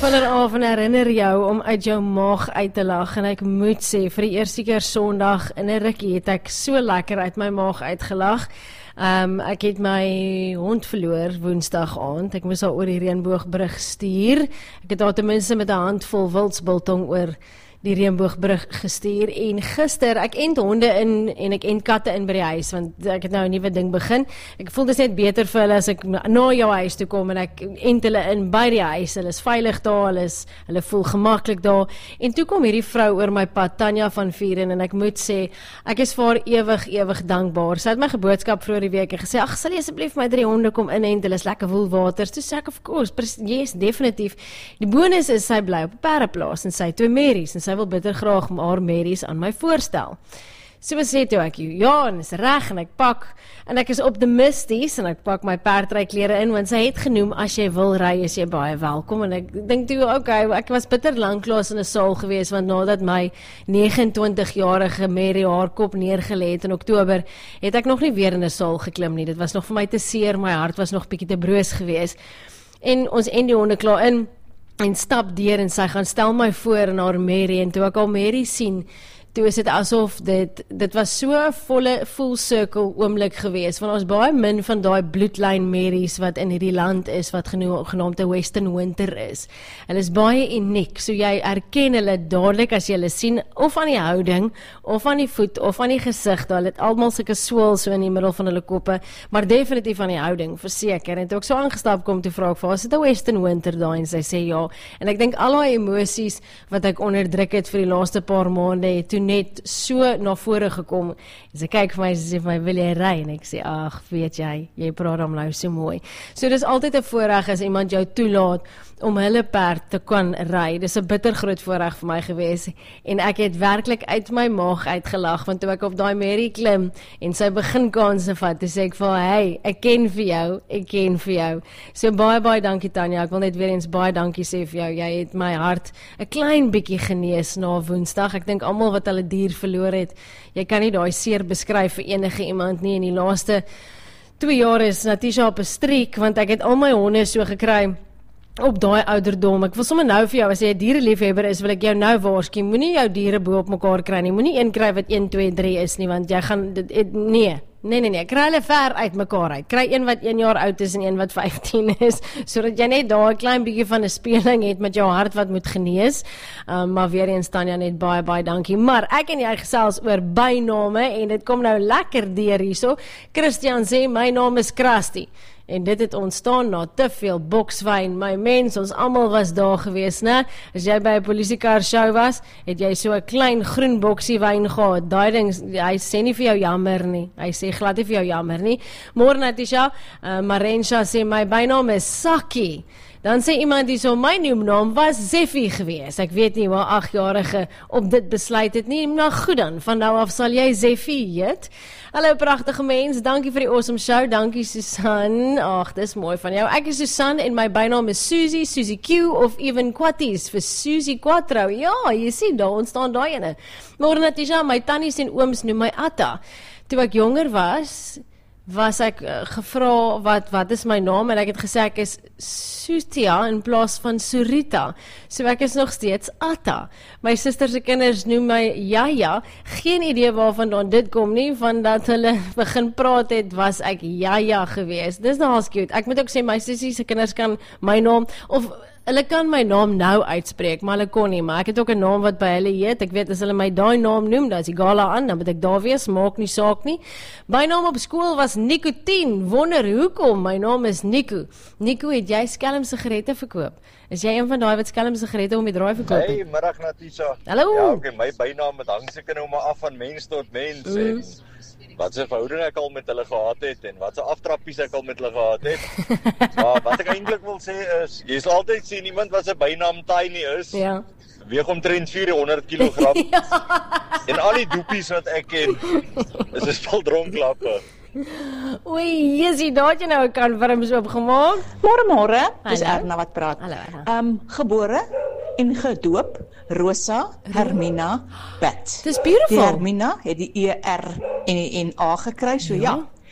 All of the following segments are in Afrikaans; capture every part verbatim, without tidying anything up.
Vanavond herinner jou om uit jou maag uit te lag en ek moet sê, vir die eerste keer Sondag in 'n rukkie het ek so lekker uit my maag uitgelag. Um, ek het my hond verloor woensdag aand. Ek moes haar oor die Reënboogbrug stuur. Ek het haar ten minste met 'n handvol wildsbiltong oor die Reënboogbrug gestuur en gister, ek ent honde in en ek ent katte in by die huis, want ek het nou 'n nuwe ding begin. Ek voel dit is net beter vir hulle as ek na jou huis toe kom en ek ent hulle in by die huis. Hulle is veilig daar, hulle, is, hulle voel gemaklik daar. En toe kom hierdie vrou oor my pad, Tanya van Vieren, en ek moet sê, ek is vir haar ewig, ewig dankbaar. Sy het my geboodskap vroeër die week en gesê, ag, sal jy asseblief my drie honde kom inent, hulle is lekker woelwaters. Toe sê ek, of course, yes, definitief. Die bonus is, sy bly op 'n perdeplaas en sy het twee merries en sy wil bitter graag haar merries aan my voorstel. So sê toe ek, ja, en is reg, en ek pak, en ek is optimisties, en ek pak my perdryklere in, want sy het genoem, as jy wil ry, is jy baie welkom, en ek dink toe, ok, ek was bitter lanklaas in 'n saal gewees, want nadat my negenentwintig-jarige Mary haar kop neergelê het in Oktober, het ek nog nie weer in 'n saal geklim nie, dit was nog vir my te seer, my hart was nog bietjie te broos gewees, en ons en die honde klaar in, en stap deur en sy gaan stel my voor in haar Mary, en toe ek al Mary sien, toe is dit asof dit, dit was so 'n volle, full circle oomblik gewees, want ons baie min van daai bloedlyn Marys wat in hierdie land is, wat genaamd 'n Western Winter is. Hulle is baie uniek, so jy erken hulle dadelik as jy hulle sien, of aan die houding, of aan die voet, of aan die gesig, hulle het almal sulke swil so in die middel van hulle koppe, maar definitief aan die houding, verseker, en toe ek so aangestap kom, toe vra ek vir haar, is dit 'n Western Winter daai, en sy sê ja, en ek dink al daai emosies wat ek onderdruk het vir die laaste paar maande, het toe net so na vore gekom, en sy kyk vir my, sy sê vir my, wil jy ry? En ek sê, ag, weet jy, jy praat hom nou so mooi. So dis altyd 'n voorreg as iemand jou toelaat om hulle perd te kan ry. Dis 'n bitter groot voorreg vir my gewees, en ek het werklik uit my maag uitgelag, want toe ek op daai Mary klim, en sy begin kanse vat, toe sê ek vir haar, hey, ek ken vir jou, ek ken vir jou. So baie, baie dankie Tanya, ek wil net weer eens baie dankie sê vir jou, jy het my hart 'n klein bietjie genees na Woensdag. Ek dink almal wat hulle dier verloor het, jy kan nie daai seer beskryf vir enige iemand nie, en die laaste twee jaar is Natisha op 'n streek, want ek het al my honde so gekry, op daai ouderdom. Ek wil sommer nou vir jou, as jy 'n diereliefhebber is, wil ek jou nou waarsku, moenie jou diere bo op mekaar kry nie, moenie een kry wat een, twee, drie is nie, want jy gaan, dit, nee, nee, nee, nee, kry hulle ver uit mekaar uit, kry een wat een jaar oud is en een wat vyftien is, sodat jy net daar 'n klein bietjie van 'n speling het met jou hart wat moet genees, um, maar weer eens Tanya, net baie, baie dankie, maar ek en jy gesels oor byname, en dit kom nou lekker deur hierso. Christian sê, my naam is Krusty, en dit het ontstaan na te veel bokswyn, my mens, ons almal was daar gewees, né? As jy by 'n polisiekar show was, het jy so 'n klein groen boksie wyn gehad, daai ding, hy sê nie vir jou jammer nie, hy sê glad nie vir jou jammer nie. Môre Natisha, uh, Marensha sê, my bynaam is Sakkie. Dan sê iemand die so, my noemnaam was Zeffie gewees. Ek weet nie waar agjarige op dit besluit het nie, maar goed dan, van nou af sal jy Zeffie heet. Hallo pragtige mens, dankie vir die awesome show, dankie Susan, ag, dis mooi van jou. Ek is Susan en my bynaam is Susie, Susie Q of even Quatties vir Susie Quattro. Ja, jy sien, daar ontstaan daai ene. Môre Natisha, my tannies en ooms noem my Atta. Toe ek jonger was, was ek uh, gevra wat wat is my naam, en ek het gesê ek is Sutia in plaas van Surita, so ek is nog steeds Atta. My suster se kinders noem my Jaja, geen idee waarvandaan dit kom nie, van dat hulle begin praat het, was ek Jaja gewees. Dis nogal cute. Ek moet ook sê, my sussie se kinders kan my naam, of hulle kan my naam nou uitspreek, maar hulle kon nie, maar ek het ook 'n naam wat by hulle heet, ek weet as hulle my daai naam noem, dan is die gala aan, dan moet ek daar wees, maak nie saak nie. My naam op skool was Nico tien, wonder hoekom, my naam is Nico. Nico, het jy skelm sigarette verkoop? Is jy een van daai wat skelm sigarette om die draai verkoop het? Hey, middag Natisha. Hallo. Ja, okay, my bynaam het hang seker nou maar af van mens tot mens, mm. en wat se verhouding ek al met hulle gehad het, en wat se aftrappies ek al met hulle gehad het. Maar wat ek eintlik wil sê is, jy sal altyd sien iemand wat sy bynaam Tiny is, ja. weeg omtrent vierhonderd kilogram, ja. En al die doepies wat ek ken, is 'n spul dronklappe. Oei, Jesie, daar het jy nou 'n kanverms oopgemaak. Môre môre, dis Erna wat praat. Hallo Erna. Um, gebore en gedoop, Rosa Hermina Pat. Dis beautiful. Die Hermina het die E R en die N A gekry, so ja. ja.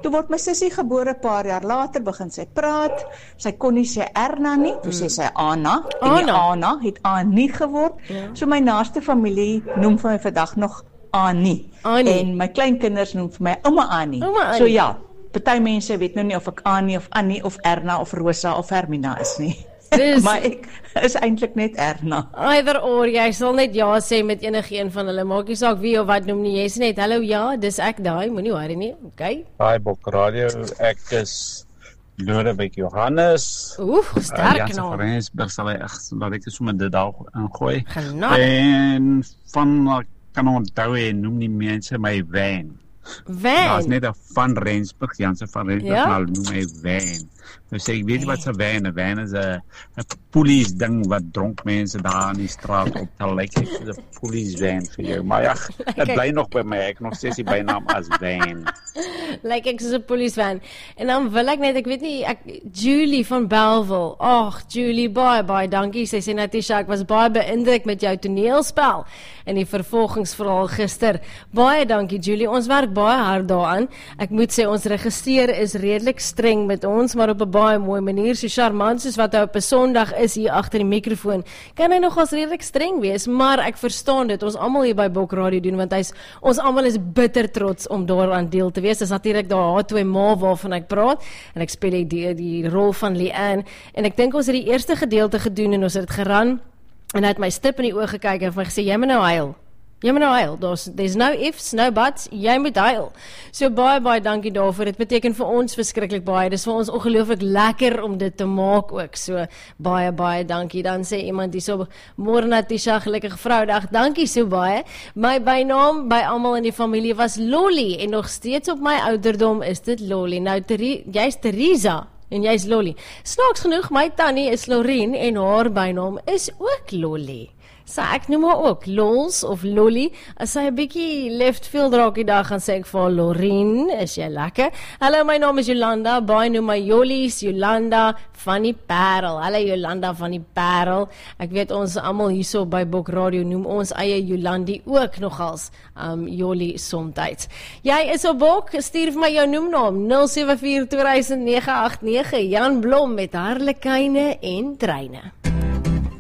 Toe word my sussie gebore, 'n paar jaar later begin sy praat. Sy kon nie sê Erna nie, toe sê sy Anna. En die Anna het Annie geword. Ja. So my naaste familie noem vir my vandag nog Annie. Annie. En my kleinkinders noem vir my ouma Annie. Ouma Annie. So ja, party mense weet nou nie of ek Annie of Annie of Erna of Rosa of Hermina is nie. Dus, maar ek is eintlik net Erna. Either or, jy sal net ja sê met enige een van hulle. Maak nie saak wie of wat noem nie. Jy sê net hallo ja, dis ek daai, moenie worry nie. Okay. Hi Bok Radio, ek is Lodewijk Johannes. Oef, sterk uh, nou. Ja, Rensburg sal hy echt, laat ek dit sommer dit daar ingooi. Genade. En van kan onthou en noem die mense my Wyn. Wyn? Daar is net 'n van Rensburg, Janse van Rensburg, ja? Maar noem my Wyn. Nou sê ek, weet jy wat is 'n wyn? 'n Wyn is 'n 'n polies ding wat dronk mense daar in die straat op te lyk. Ek is 'n polies wyn vir jou. Maar ja, dit bly nog by my. Ek nog steeds die bynaam as Wyn. Lyk ek soos 'n polies wyn. En dan wil ek net, ek weet nie, ek Julie van Bellville. Ag, Julie, baie baie dankie. Sy sê Natasha, ek was baie beïndruk met jou toneelspel en die vervolgingsverhaal gister. Baie dankie Julie. Ons werk baie hard daaraan. Ek moet sê ons regisseur is redelik streng met ons, maar op 'n baie mooi manier, so charmant soos wat hy op 'n Sondag is hier agter die mikrofoon. Kan hy nogals redelik streng wees, maar ek verstaan dit. Ons almal hier by Bok Radio doen, want hy's ons almal is bitter trots om daaraan deel te wees. Dis natuurlik daar H twee Ma waarvan ek praat en ek speel die die rol van Leanne en ek dink ons het die eerste gedeelte gedoen en ons het dit geran en hy het my stip in die oë gekyk en vir my gesê jy moet nou huil. Jy moet nou huil, there's, there's no ifs, no buts, jy moet huil. So baie, baie dankie daarvoor, dit beteken vir ons verskriklik baie, dit is vir ons ongelooflik lekker om dit te maak ook, so baie, baie dankie. Dan sê iemand hier so, môre Natasha, gelukkige vroudag, dankie so baie. My bynaam by almal in die familie was Lolly, en nog steeds op my ouderdom is dit Lolly. Nou, jy's Theresa, en jy's Lolly. Snaaks genoeg, my tannie is Lorien, en haar bynaam is ook Lolly. So ek noem haar ook Lols of Lolly. As sy 'n bietjie left field raak die dag, gaan sê ek vir haar Lorien, is jy lekker? Hallo, my naam is Jolanda, baie noem my Jollies, Jolanda van die Parel. Hallo Jolanda van die Parel. Ek weet ons almal hierso by Bok Radio noem ons eie Jolandi ook nogals um, Jolly somtyds. Jy is op Bok, stuur vir my jou noemnaam nul sewe vier twee nege agt nege, Jan Blom met Harlekyne en treine.